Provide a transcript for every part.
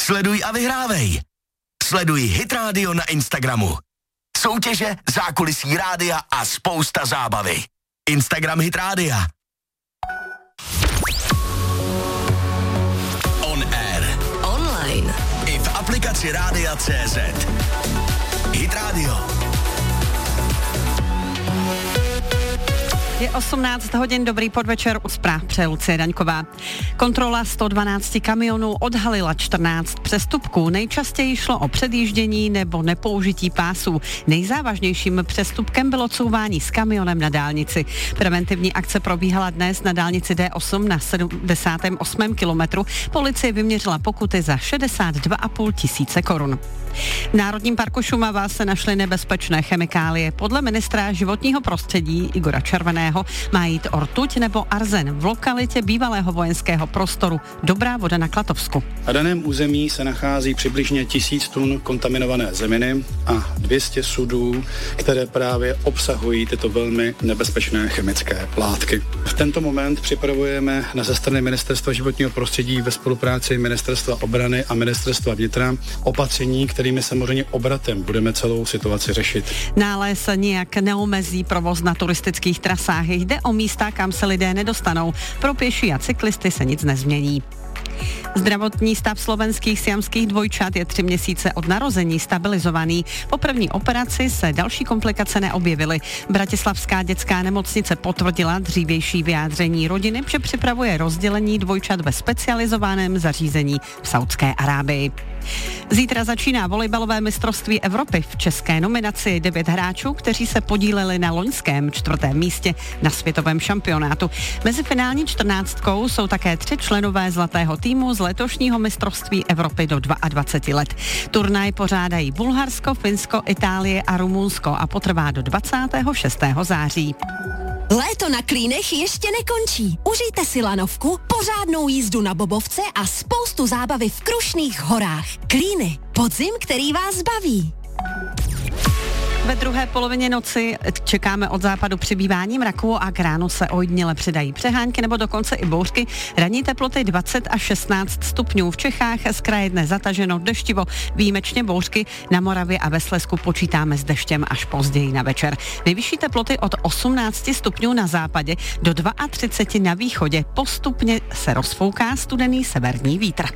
Sleduj a vyhrávej. Sleduj Hit Radio na Instagramu. Soutěže, zákulisí rádia a spousta zábavy. Instagram Hit Rádia. On air. Online. I v aplikaci Rádia.cz. Hit Radio. Je 18 hodin, dobrý podvečer, u zpráv přeje Lucie Daňková. Kontrola 112 kamionů odhalila 14 přestupků. Nejčastěji šlo o předjíždění nebo nepoužití pásů. Nejzávažnějším přestupkem bylo couvání s kamionem na dálnici. Preventivní akce probíhala dnes na dálnici D8 na 78. kilometru. Policie vyměřila pokuty za 62,5 tisíce korun. V Národním parku Šumava se našly nebezpečné chemikálie. Podle ministra životního prostředí Igora Červeného má jít o rtuť nebo arzen v lokalitě bývalého vojenského prostoru Dobrá Voda na Klatovsku. Na daném území se nachází přibližně 1000 tun kontaminované zeminy a 200 sudů, které právě obsahují tyto velmi nebezpečné chemické látky. V tento moment připravujeme ze strany Ministerstva životního prostředí ve spolupráci Ministerstva obrany a Ministerstva vnitra opatření, kterými samozřejmě obratem budeme celou situaci řešit. Nález nijak neomezí provoz na turistických trasách. Jde o místa, kam se lidé nedostanou. Pro pěší a cyklisty se nic nezmění. Zdravotní stav slovenských siamských dvojčat je 3 měsíce od narození stabilizovaný. Po první operaci se další komplikace neobjevily. Bratislavská dětská nemocnice potvrdila dřívější vyjádření rodiny, že připravuje rozdělení dvojčat ve specializovaném zařízení v Saudské Arábii. Zítra začíná volejbalové mistrovství Evropy. V české nominaci 9 hráčů, kteří se podíleli na loňském 4. místě na světovém šampionátu. Mezi finální 14 jsou také 3 členové zlatého týmu z letošního mistrovství Evropy do 22 let. Turnaj pořádají Bulharsko, Finsko, Itálie a Rumunsko a potrvá do 26. září. Léto na Klínech ještě nekončí. Užijte si lanovku, pořádnou jízdu na bobovce a spoustu zábavy v Krušných horách. Klíny, podzim, který vás baví. Ve druhé polovině noci čekáme od západu přibývání mraků a k ránu se ojdněle přidají přehánky nebo dokonce i bouřky. Ranní teploty 20 až 16 stupňů. V Čechách z kraje dne zataženo deštivo, výjimečně bouřky. Na Moravě a ve Slezsku počítáme s deštěm až později na večer. Nejvyšší teploty od 18 stupňů na západě do 32 na východě. Postupně se rozfouká studený severní vítr.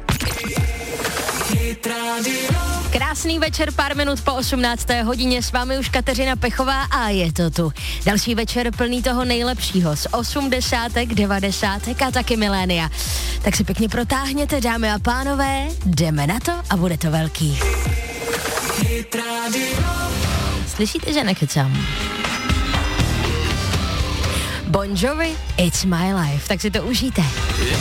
Krásný večer, pár minut po 18. hodině, s vámi už Kateřina Pechová a je to tu. Další večer plný toho nejlepšího z 80., 90. a taky milénia. Tak si pěkně protáhněte, dámy a pánové, jdeme na to a bude to velký. Slyšíte, že nekecám? Bon Jovi, It's My Life, tak si to užijte.